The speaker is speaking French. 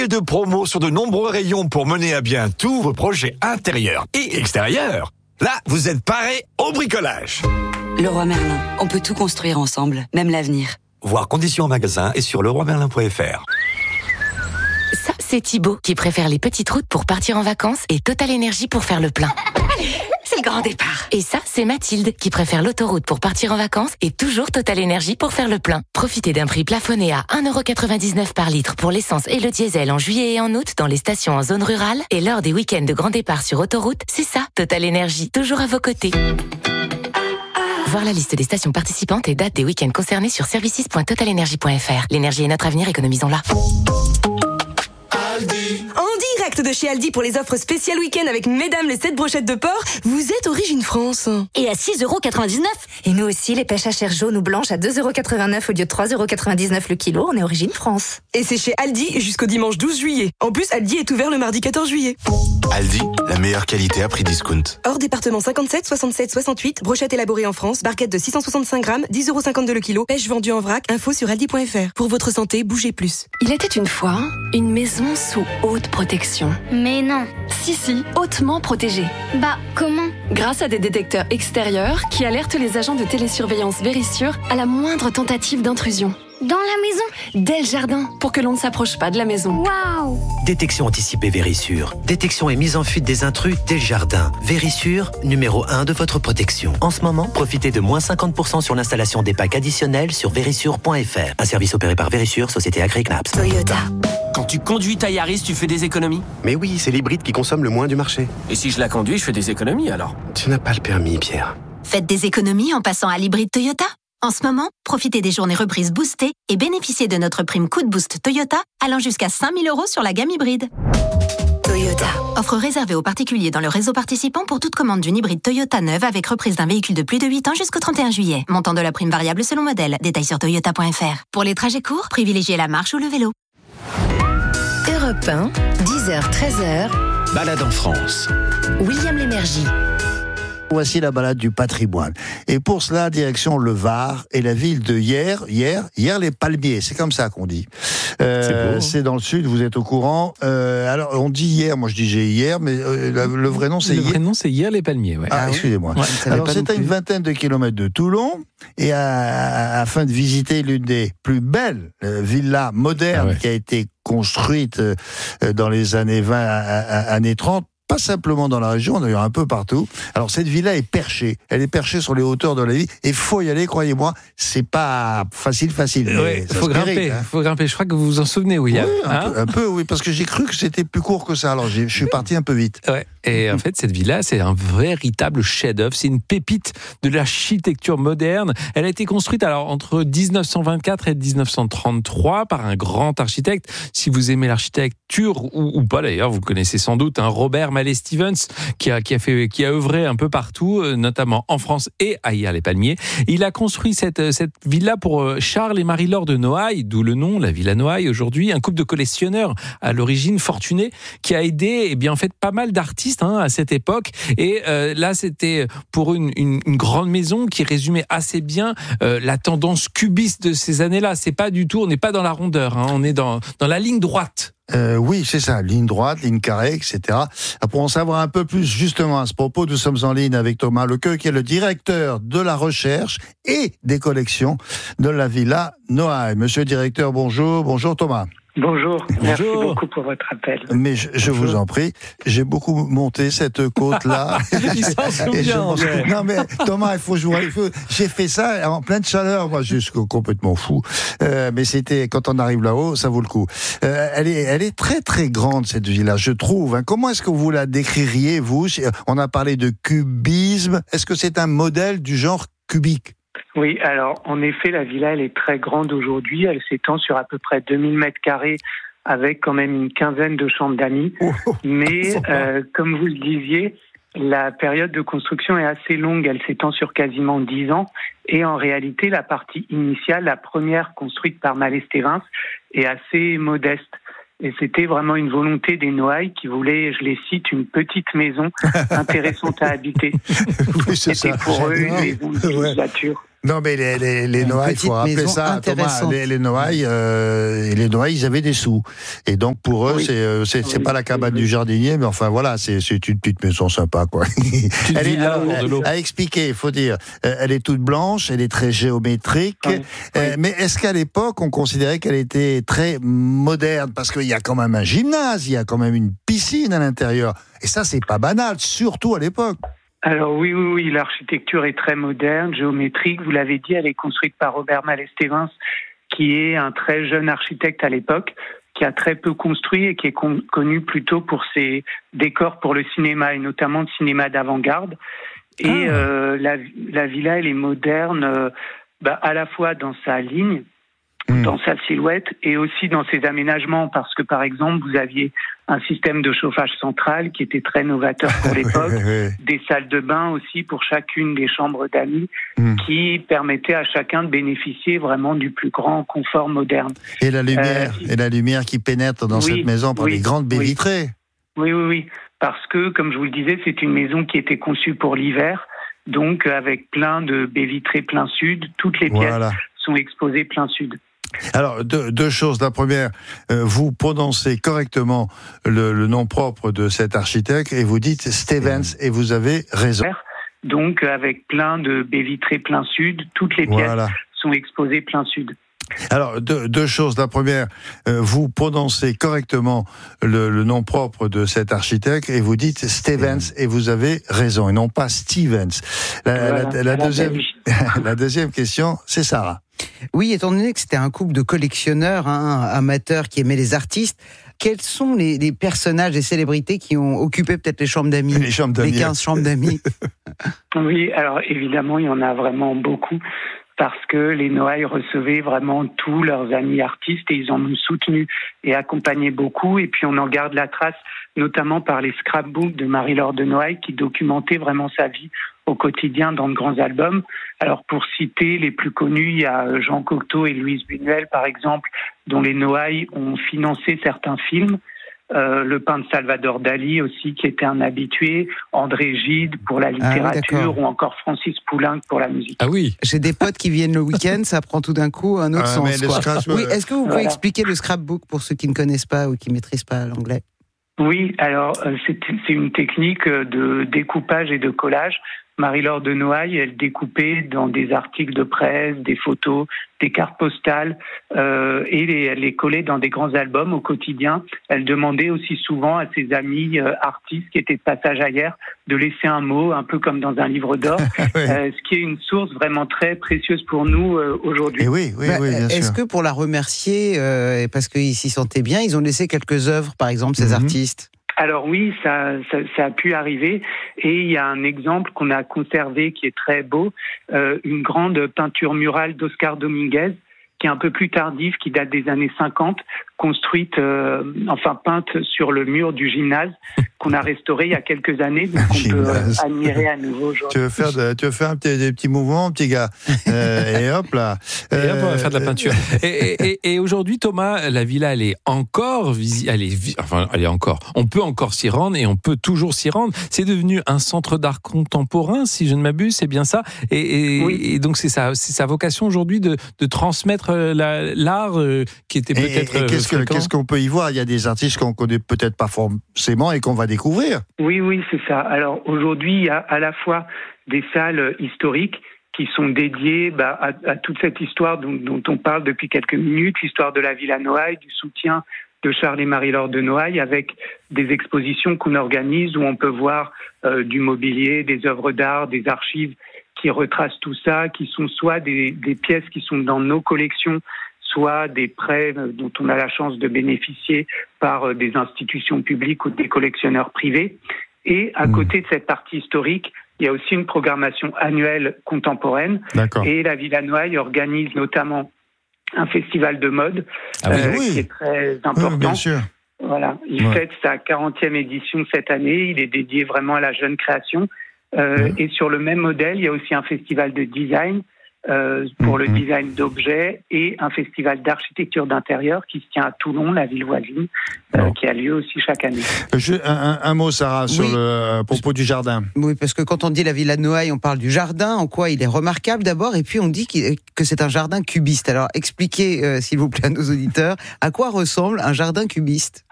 milliers de promos sur de nombreux rayons pour mener à bien tous vos projets intérieurs et extérieurs. Là, vous êtes parés au bricolage. Leroy Merlin, on peut tout construire ensemble, même l'avenir. Voir conditions en magasin et sur leroymerlin.fr. Ça, c'est Thibaut qui préfère les petites routes pour partir en vacances et Total Énergie pour faire le plein. C'est le grand départ. Et ça, c'est Mathilde qui préfère l'autoroute pour partir en vacances et toujours Total Énergie pour faire le plein. Profitez d'un prix plafonné à 1,99€ par litre pour l'essence et le diesel en juillet et en août dans les stations en zone rurale. Et lors des week-ends de grand départ sur autoroute, c'est ça, Total Énergie, toujours à vos côtés. Voir la liste des stations participantes et dates des week-ends concernés sur services.totalenergie.fr. L'énergie est notre avenir, économisons-la. En direct de chez Aldi pour les offres spéciales week-end avec mesdames les 7 brochettes de porc, vous êtes Origine France. Et à 6,99€. Et nous aussi, les pêches à chair jaune ou blanche à 2,89€ au lieu de 3,99€ le kilo, on est Origine France. Et c'est chez Aldi jusqu'au dimanche 12 juillet. En plus, Aldi est ouvert le mardi 14 juillet. Aldi, la meilleure qualité à prix discount. Hors département 57, 67, 68, brochette élaborée en France, barquette de 665 grammes, 10,52€ le kilo, pêche vendue en vrac, info sur aldi.fr. Pour votre santé, bougez plus. Il était une fois une maison sous haute protection. Mais non. Si, hautement protégée. Bah, comment ? Grâce à des détecteurs extérieurs qui alertent les agents de télésurveillance Vérissure à la moindre tentative d'intrusion. Dans la maison ? Dès le jardin, pour que l'on ne s'approche pas de la maison. Waouh ! Détection anticipée Vérissure. Détection et mise en fuite des intrus dès le jardin. Vérissure, numéro 1 de votre protection. En ce moment, profitez de moins 50% sur l'installation des packs additionnels sur vérissure.fr. Un service opéré par Vérissure, société agréée CNAPS. Toyota. Quand tu conduis ta Yaris, tu fais des économies ? Mais oui, c'est l'hybride qui consomme le moins du marché. Et si je la conduis, je fais des économies alors ? Tu n'as pas le permis, Pierre. Faites des économies en passant à l'hybride Toyota. En ce moment, profitez des journées reprises boostées et bénéficiez de notre prime coup de boost Toyota allant jusqu'à 5 000 € sur la gamme hybride. Toyota. Offre réservée aux particuliers dans le réseau participant pour toute commande d'une hybride Toyota neuve avec reprise d'un véhicule de plus de 8 ans jusqu'au 31 juillet. Montant de la prime variable selon modèle. Détails sur toyota.fr. Pour les trajets courts, privilégiez la marche ou le vélo. Europe 1, 10h, 13h. Balade en France. William Lémergie. Voici la balade du patrimoine. Et pour cela, direction le Var et la ville de Hyères-les-Palmiers. C'est comme ça qu'on dit. C'est dans le sud, vous êtes au courant. Alors, on dit Hyères, moi je dis Hyères, mais le vrai nom c'est Hyères. Le vrai nom c'est Hyères-les-Palmiers, ouais. Ah, excusez-moi. Ouais, alors, c'est à une vingtaine de kilomètres de Toulon, et afin de visiter l'une des plus belles villas modernes qui a été construite dans les années 20, années 30, pas simplement dans la région, d'ailleurs un peu partout. Alors cette villa est perchée. Elle est perchée sur les hauteurs de la ville. Et faut y aller, croyez-moi. C'est pas facile. Ouais, faut grimper. Faut grimper. Je crois que vous vous en souvenez, William. Oui, un peu, oui, parce que j'ai cru que c'était plus court que ça. Alors je suis parti un peu vite. Ouais. Et en fait, cette villa, c'est un véritable chef-d'œuvre. C'est une pépite de l'architecture moderne. Elle a été construite alors entre 1924 et 1933 par un grand architecte. Si vous aimez l'architecture ou pas d'ailleurs, vous connaissez sans doute Robert Mallet Stevens qui a œuvré un peu partout, notamment en France et à Hyères-les-Palmiers. Il a construit cette villa pour Charles et Marie-Laure de Noailles, d'où le nom, la Villa Noailles aujourd'hui, un couple de collectionneurs à l'origine fortunés qui a aidé en fait pas mal d'artistes à cette époque. Et là, c'était pour une grande maison qui résumait assez bien la tendance cubiste de ces années-là. C'est pas du tout, on n'est pas dans la rondeur, on est dans la ligne droite. Oui, c'est ça, ligne droite, ligne carrée, etc. Pour en savoir un peu plus justement à ce propos, nous sommes en ligne avec Thomas Lequeux, qui est le directeur de la recherche et des collections de la Villa Noailles. Monsieur le directeur, bonjour. Bonjour Thomas. Bonjour, merci beaucoup pour votre appel. Mais je vous en prie, j'ai beaucoup monté cette côte-là. Il s'en souvient. Non mais Thomas, il faut jouer. J'ai fait ça en pleine chaleur, moi, je suis complètement fou. Mais c'était quand on arrive là-haut, ça vaut le coup. Elle est très très grande cette villa, je trouve. Comment est-ce que vous la décririez vous ? On a parlé de cubisme. Est-ce que c'est un modèle du genre cubique ? Oui, alors en effet, la villa, elle est très grande aujourd'hui. Elle s'étend sur à peu près 2000 mètres carrés avec quand même une quinzaine de chambres d'amis. Mais comme vous le disiez, la période de construction est assez longue. Elle s'étend sur quasiment 10 ans. Et en réalité, la partie initiale, la première construite par Mallet Stevens, est assez modeste. Et c'était vraiment une volonté des Noailles qui voulaient, je les cite, une petite maison intéressante à habiter. Oui, c'est c'était ça. pour eux une maison d'utilisature. Non, mais les Noailles, il faut rappeler ça, Thomas. Les Noailles, ils avaient des sous. Et donc, pour eux, c'est pas la cabane du jardinier, mais enfin, voilà, c'est une petite maison sympa, quoi. À expliquer, il faut dire. Elle est toute blanche, elle est très géométrique. Mais est-ce qu'à l'époque, on considérait qu'elle était très moderne? Parce qu'il y a quand même un gymnase, il y a quand même une piscine à l'intérieur. Et ça, c'est pas banal, surtout à l'époque. Alors oui, l'architecture est très moderne, géométrique. Vous l'avez dit, elle est construite par Robert Mallet-Stevens, qui est un très jeune architecte à l'époque, qui a très peu construit et qui est connu plutôt pour ses décors pour le cinéma, et notamment le cinéma d'avant-garde. Et la villa, elle est moderne à la fois dans sa ligne, dans sa silhouette, et aussi dans ses aménagements, parce que par exemple, vous aviez un système de chauffage central qui était très novateur pour l'époque, des salles de bain aussi pour chacune des chambres d'amis, qui permettaient à chacun de bénéficier vraiment du plus grand confort moderne. Et la lumière qui pénètre dans cette maison par des grandes baies vitrées. Oui, parce que, comme je vous le disais, c'est une maison qui était conçue pour l'hiver, donc avec plein de baies vitrées plein sud, toutes les pièces sont exposées plein sud. Alors, deux choses. La première, vous prononcez correctement le nom propre de cet architecte et vous dites Stevens, et vous avez raison. Donc, avec plein de baies vitrées plein sud, toutes les pièces sont exposées plein sud. Alors, deux choses. La première, vous prononcez correctement le nom propre de cet architecte et vous dites Stevens, et vous avez raison, et non pas Stevens. La deuxième question, c'est Sarah. Oui, étant donné que c'était un couple de collectionneurs, amateurs qui aimaient les artistes, quels sont les personnages, les célébrités qui ont occupé peut-être les chambres d'amis, les 15 chambres d'amis? Oui, alors évidemment, il y en a vraiment beaucoup, parce que les Noailles recevaient vraiment tous leurs amis artistes et ils en ont soutenu et accompagné beaucoup. Et puis on en garde la trace, notamment par les scrapbooks de Marie-Laure de Noailles qui documentaient vraiment sa vie au quotidien dans de grands albums. Alors pour citer les plus connus, il y a Jean Cocteau et Louise Buñuel par exemple, dont les Noailles ont financé certains films. Le peintre Salvador Dali aussi, qui était un habitué, André Gide pour la littérature, ou encore Francis Poulenc pour la musique. Ah oui. J'ai des potes qui viient le week-end, ça prend tout d'un coup un autre sens. Oui, est-ce que vous pouvez expliquer le scrapbook pour ceux qui ne connaissent pas ou qui ne maîtrisent pas l'anglais? Oui, alors c'est une technique de découpage et de collage. Marie-Laure de Noailles, elle découpait dans des articles de presse, des photos, des cartes postales, et elle les collait dans des grands albums au quotidien. Elle demandait aussi souvent à ses amis artistes qui étaient de passage ailleurs de laisser un mot, un peu comme dans un livre d'or, ce qui est une source vraiment très précieuse pour nous aujourd'hui. Et oui, bien sûr. Est-ce que pour la remercier, parce qu'ils s'y sentaient bien, ils ont laissé quelques œuvres, par exemple, ces artistes? Alors oui, ça a pu arriver, et il y a un exemple qu'on a conservé qui est très beau, une grande peinture murale d'Oscar Dominguez, qui est un peu plus tardive, qui date des années 50, construite, peinte sur le mur du gymnase, qu'on a restauré il y a quelques années, donc on peut admirer à nouveau aujourd'hui. Tu veux faire des petits mouvements, petit gars, et hop là. Et hop, on va faire de la peinture. Et aujourd'hui, Thomas, la villa, elle est encore on peut encore s'y rendre, et on peut toujours s'y rendre. C'est devenu un centre d'art contemporain, si je ne m'abuse, c'est bien ça. Et donc c'est sa vocation aujourd'hui de transmettre l'art qui était peut-être. Qu'est-ce qu'on peut y voir? Il y a des artistes qu'on connaît peut-être pas forcément et qu'on va découvrir. Oui, c'est ça. Alors aujourd'hui, il y a à la fois des salles historiques qui sont dédiées à toute cette histoire dont on parle depuis quelques minutes, l'histoire de la Villa Noailles, du soutien de Charles et Marie-Laure de Noailles, avec des expositions qu'on organise où on peut voir du mobilier, des œuvres d'art, des archives qui retracent tout ça, qui sont soit des pièces qui sont dans nos collections, soit des prêts dont on a la chance de bénéficier par des institutions publiques ou des collectionneurs privés. Et à côté de cette partie historique, il y a aussi une programmation annuelle contemporaine. D'accord. Et la Villa Noailles organise notamment un festival de mode qui est très important. Oui, bien sûr. Voilà, il fête sa 40e édition cette année. Il est dédié vraiment à la jeune création. Et sur le même modèle, il y a aussi un festival de design pour le design d'objets, et un festival d'architecture d'intérieur qui se tient à Toulon, la ville voisine, qui a lieu aussi chaque année. Un mot, Sarah, sur le propos du jardin. Oui, parce que quand on dit la Villa de Noailles, on parle du jardin, en quoi il est remarquable d'abord, et puis on dit que c'est un jardin cubiste. Alors expliquez, s'il vous plaît, à nos auditeurs, à quoi ressemble un jardin cubiste.